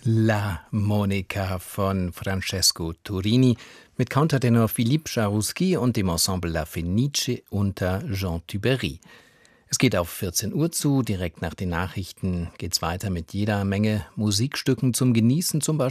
La Monica von Francesco Turini mit Countertenor Philippe Charusky und dem Ensemble La Fenice unter Jean Tuberi. Es geht auf 14 Uhr zu, direkt nach den Nachrichten geht's weiter mit jeder Menge Musikstücken zum Genießen, zum Beispiel